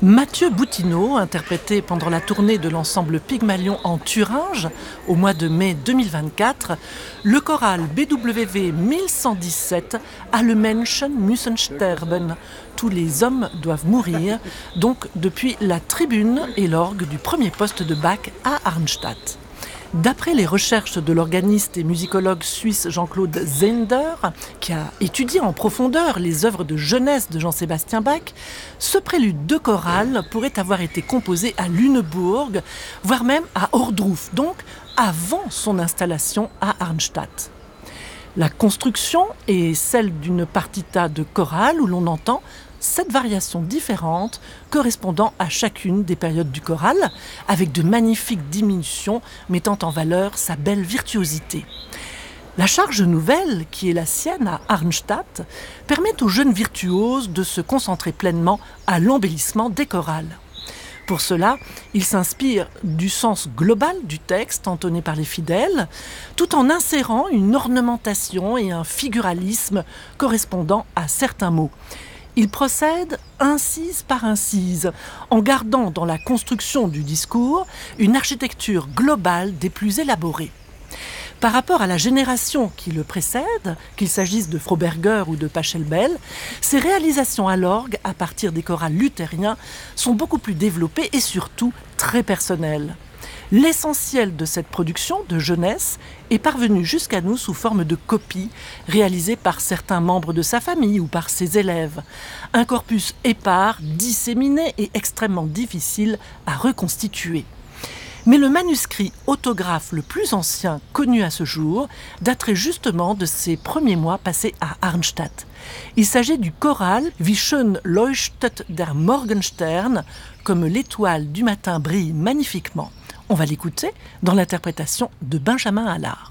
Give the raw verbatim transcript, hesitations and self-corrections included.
Mathieu Bouttineau, interprété pendant la tournée de l'ensemble Pygmalion en Thuringe au mois de mai deux mille vingt-quatre, le choral B W V mille cent dix-sept Alle Menschen müssen sterben, tous les hommes doivent mourir, donc depuis la tribune et l'orgue du premier poste de Bach à Arnstadt. D'après les recherches de l'organiste et musicologue suisse Jean-Claude Zehnder, qui a étudié en profondeur les œuvres de jeunesse de Jean-Sébastien Bach, ce prélude de chorale pourrait avoir été composé à Lüneburg, voire même à Ohrdruf, donc avant son installation à Arnstadt. La construction est celle d'une partita de chorale où l'on entend sept variations différentes correspondant à chacune des périodes du choral, avec de magnifiques diminutions mettant en valeur sa belle virtuosité. La charge nouvelle, qui est la sienne à Arnstadt, permet aux jeunes virtuoses de se concentrer pleinement à l'embellissement des chorales. Pour cela, il s'inspire du sens global du texte entonné par les fidèles, tout en insérant une ornementation et un figuralisme correspondant à certains mots. Il procède incise par incise, en gardant dans la construction du discours une architecture globale des plus élaborées. Par rapport à la génération qui le précède, qu'il s'agisse de Froberger ou de Pachelbel, ses réalisations à l'orgue, à partir des chorales luthériens, sont beaucoup plus développées et surtout très personnelles. L'essentiel de cette production de jeunesse est parvenu jusqu'à nous sous forme de copies réalisées par certains membres de sa famille ou par ses élèves. Un corpus épars, disséminé et extrêmement difficile à reconstituer. Mais le manuscrit autographe le plus ancien connu à ce jour daterait justement de ses premiers mois passés à Arnstadt. Il s'agit du choral Wie schön leuchtet der Morgenstern, comme l'étoile du matin brille magnifiquement. On va l'écouter dans l'interprétation de Benjamin Allard.